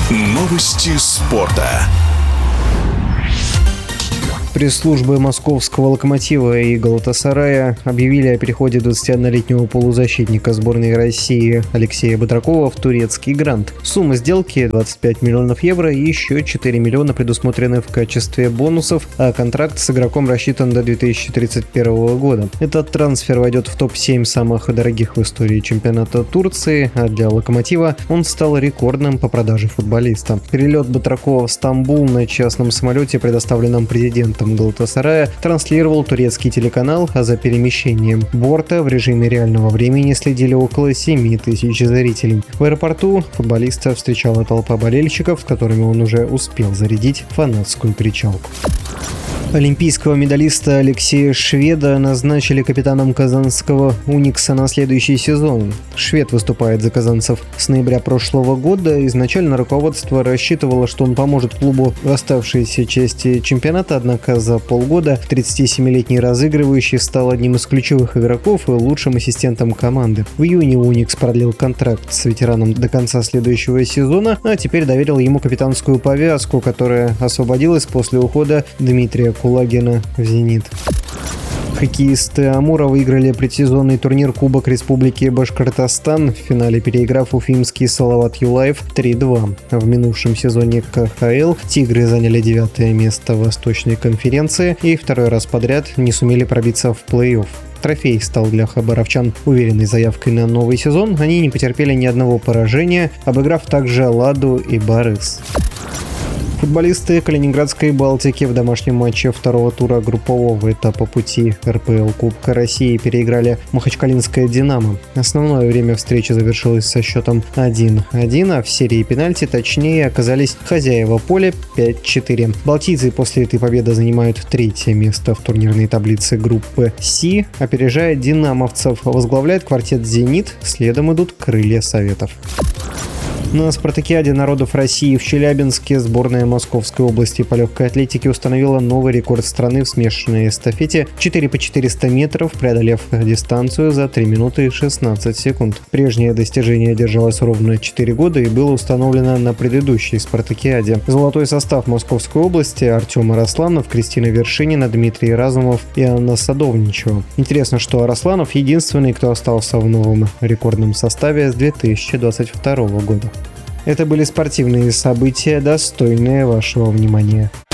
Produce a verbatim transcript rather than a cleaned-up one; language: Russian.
Новости спорта. Пресс-службы московского «Локомотива» и «Галатасарая» объявили о переходе двадцатиоднолетнего полузащитника сборной России Алексея Батракова в турецкий «Грант». Сумма сделки – двадцать пять миллионов евро и еще четыре миллиона предусмотрены в качестве бонусов, а контракт с игроком рассчитан до две тысячи тридцать первого года. Этот трансфер войдет в топ семь самых дорогих в истории чемпионата Турции, а для «Локомотива» он стал рекордным по продаже футболиста. Перелет Батракова в Стамбул на частном самолете, предоставленном президентом Галатасарая, транслировал турецкий телеканал, а за перемещением борта в режиме реального времени следили около семи тысяч зрителей. В аэропорту футболиста встречала толпа болельщиков, с которыми он уже успел зарядить фанатскую кричалку. Олимпийского медалиста Алексея Шведа назначили капитаном казанского «Уникса» на следующий сезон. Швед выступает за казанцев с ноября прошлого года. Изначально руководство рассчитывало, что он поможет клубу в оставшейся части чемпионата, однако за полгода тридцатисемилетний разыгрывающий стал одним из ключевых игроков и лучшим ассистентом команды. В июне «Уникс» продлил контракт с ветераном до конца следующего сезона, а теперь доверил ему капитанскую повязку, которая освободилась после ухода Дмитрия Кулагина в «Зенит». Хоккеисты Амура выиграли предсезонный турнир Кубок Республики Башкортостан, в финале переиграв уфимский Салават Юлаев три-два. В минувшем сезоне ка ха эл «Тигры» заняли девятое место в Восточной конференции и второй раз подряд не сумели пробиться в плей-офф. Трофей стал для хабаровчан уверенной заявкой на новый сезон. Они не потерпели ни одного поражения, обыграв также «Ладу» и «Барыс». Футболисты Калининградской «Балтики» в домашнем матче второго тура группового этапа пути эр пэ эл Кубка России переиграли махачкалинское «Динамо». Основное время встречи завершилось со счетом один-один, а в серии пенальти точнее оказались хозяева поля пять-четыре. Балтийцы после этой победы занимают третье место в турнирной таблице группы С, опережая динамовцев. Возглавляет квартет «Зенит», следом идут «Крылья Советов». На спартакиаде народов России в Челябинске сборная Московской области по легкой атлетике установила новый рекорд страны в смешанной эстафете четыре по четыреста метров, преодолев дистанцию за три минуты и шестнадцать секунд. Прежнее достижение держалось ровно четыре года и было установлено на предыдущей спартакиаде. Золотой состав Московской области: Артем Арасланов, Кристина Вершинина, Дмитрий Разумов и Анна Садовничева. Интересно, что Арасланов единственный, кто остался в новом рекордном составе с две тысячи двадцать второго года. Это были спортивные события, достойные вашего внимания.